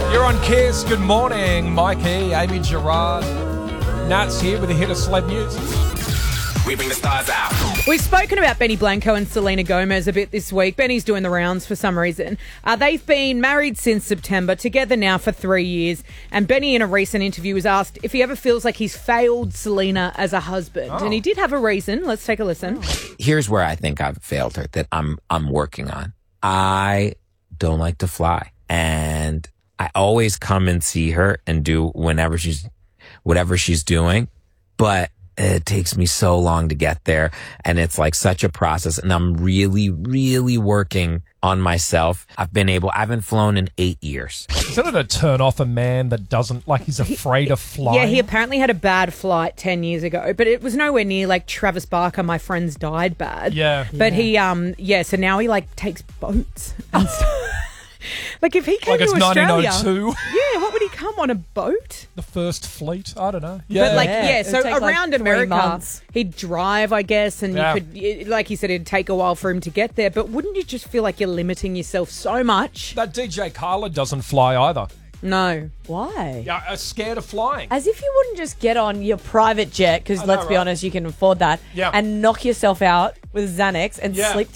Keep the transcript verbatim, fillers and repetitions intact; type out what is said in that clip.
You're on Kiss. Good morning, Mikey, Amy Gerard. Nat's here with a hit of celeb news. We bring the stars out. We've spoken about Benny Blanco and Selena Gomez a bit this week. Benny's doing the rounds for some reason. Uh, they've been married since September, together now for three years. And Benny, in a recent interview, was asked if he ever feels like he's failed Selena as a husband. Oh. And he did have a reason. Let's take a listen. Here's where I think I've failed her, that I'm I'm working on. I don't like to fly. And I always come and see her and do whenever she's, whatever she's doing. But it takes me so long to get there, and it's like such a process, and I'm really, really working on myself. I've been able, I haven't flown in eight years. Isn't it a turn off a man that doesn't, like he's afraid he, of flying? Yeah, he apparently had a bad flight ten years ago, but it was nowhere near like Travis Barker, My Friends Died bad. Yeah. But yeah. he, um, yeah, so now he like takes boats and stuff. Like if he came like to it's Australia, nineteen oh two. Yeah, what would he come on, a boat? The first fleet, I don't know. Yeah, but like Yeah, yeah, it so would take, like, around three America, months. he'd drive, I guess, and Yeah. you could, like he said, it'd take a while for him to get there. But wouldn't you just feel like you're limiting yourself so much? that D J Khaled doesn't fly either. No. Why? Yeah, I'm scared of flying. As if you wouldn't just get on your private jet, because I know, let's be right? honest, you can afford that, Yeah. and knock yourself out with Xanax and Yeah. sleep